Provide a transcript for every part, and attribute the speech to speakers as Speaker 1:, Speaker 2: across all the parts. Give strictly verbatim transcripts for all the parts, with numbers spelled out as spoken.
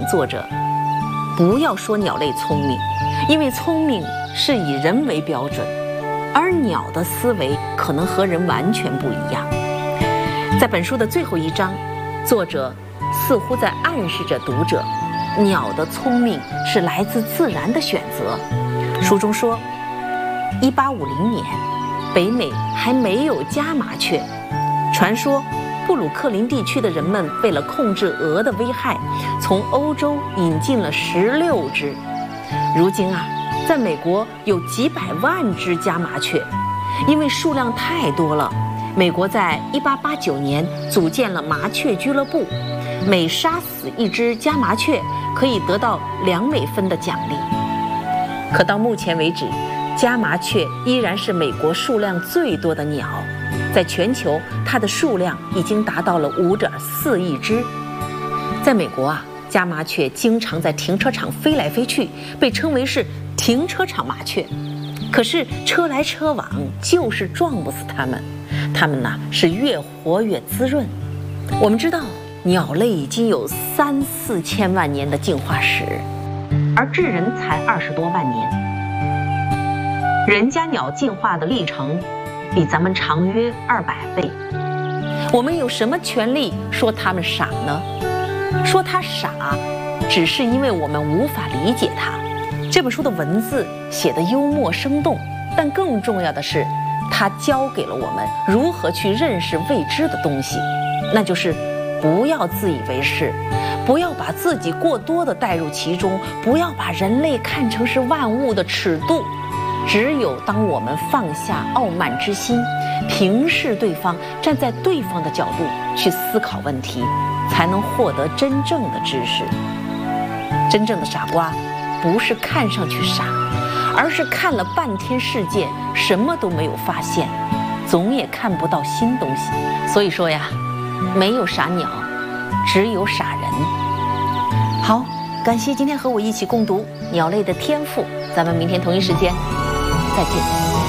Speaker 1: 作者，不要说鸟类聪明，因为聪明是以人为标准，而鸟的思维可能和人完全不一样。在本书的最后一章，作者似乎在暗示着读者，鸟的聪明是来自自然的选择。书中说，一八五零年，北美还没有家麻雀，传说布鲁克林地区的人们为了控制蛾的危害，从欧洲引进了十六只。如今啊，在美国有几百万只家麻雀，因为数量太多了，美国在一八八九年组建了麻雀俱乐部，每杀死一只家麻雀可以得到两美分的奖励。可到目前为止，家麻雀依然是美国数量最多的鸟，在全球它的数量已经达到了 五点四亿只。在美国啊，家麻雀经常在停车场飞来飞去，被称为是停车场麻雀。可是车来车往就是撞不死它们，它们呢是越活越滋润。我们知道鸟类已经有三四千万年的进化史，而智人才二十多万年。人家鸟进化的历程比咱们长约二百倍，我们有什么权利说它们傻呢？说它傻，只是因为我们无法理解它。这本书的文字写得幽默生动，但更重要的是，它教给了我们如何去认识未知的东西，那就是不要自以为是，不要把自己过多的带入其中，不要把人类看成是万物的尺度。只有当我们放下傲慢之心，平视对方，站在对方的角度去思考问题，才能获得真正的知识。真正的傻瓜不是看上去傻，而是看了半天世界什么都没有发现，总也看不到新东西。所以说呀，没有傻鸟，只有傻人。好，感谢今天和我一起共读鸟类的天赋，咱们明天同一时间再见。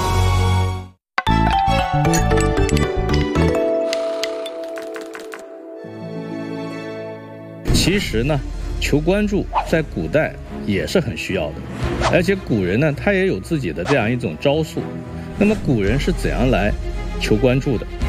Speaker 2: 其实呢，求关注在古代也是很需要的，而且古人呢，他也有自己的这样一种招数。那么古人是怎样来求关注的？